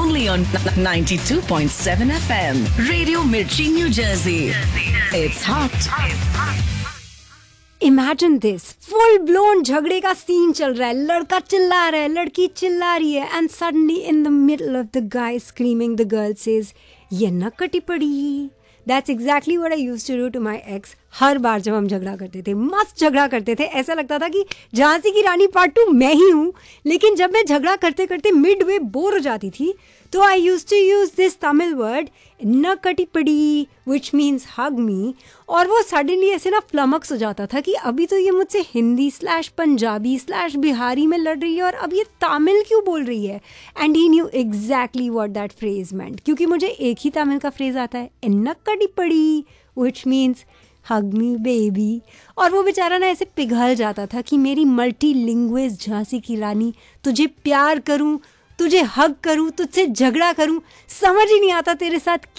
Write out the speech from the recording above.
only on 92.7 FM. Radio Mirchi, New Jersey. It's hot. Imagine this, full blown झगड़े का scene चल रहा है, लड़का चिल्ला रहा है, लड़की चिल्ला रही है, and suddenly in the middle of the guy screaming the girl says, ये न कटी पड़ी. That's exactly what I used to do to my ex. हर बार जब हम झगड़ा करते थे, मस्त झगड़ा करते थे, ऐसा लगता था कि झांसी की रानी पार्ट 2 मैं ही हूँ. लेकिन जब मैं झगड़ा करते करते मिड वे बोर हो जाती थी, तो I used to use this Tamil word न कटी पड़ी, विच मीन्स हग मी. और वो सडनली ऐसे ना फ्लमक्स हो जाता था कि अभी तो ये मुझसे हिंदी / पंजाबी / बिहारी में लड़ रही है और अब ये तमिल क्यों बोल रही है. And he knew exactly what that phrase मेंट, क्योंकि मुझे एक ही तमिल का फ्रेज आता है, न कटी पड़ी, which means hug me baby. और वो बेचारा ना ऐसे पिघल जाता था कि मेरी मल्टी लिंग्वेज झांसी की रानी, तुझे प्यार करूं, तुझे हग करूं, तुझसे झगड़ा करूं, समझ ही नहीं आता तेरे साथ